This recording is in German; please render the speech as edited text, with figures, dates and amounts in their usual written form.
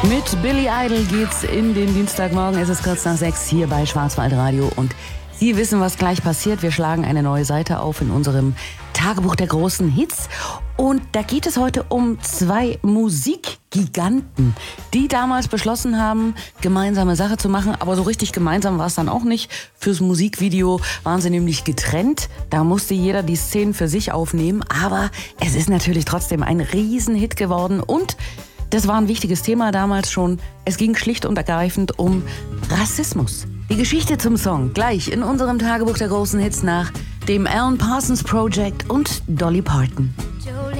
Mit Billy Idol geht's in den Dienstagmorgen. Es ist kurz nach 6 hier bei Schwarzwaldradio und Sie wissen, was gleich passiert. Wir schlagen eine neue Seite auf in unserem Tagebuch der großen Hits. Und da geht es heute um zwei Musikgiganten, die damals beschlossen haben, gemeinsame Sache zu machen. Aber so richtig gemeinsam war es dann auch nicht. Fürs Musikvideo waren sie nämlich getrennt. Da musste jeder die Szenen für sich aufnehmen. Aber es ist natürlich trotzdem ein Riesenhit geworden. Und das war ein wichtiges Thema damals schon. Es ging schlicht und ergreifend um Rassismus. Die Geschichte zum Song gleich in unserem Tagebuch der großen Hits nach dem Alan Parsons Project und Dolly Parton.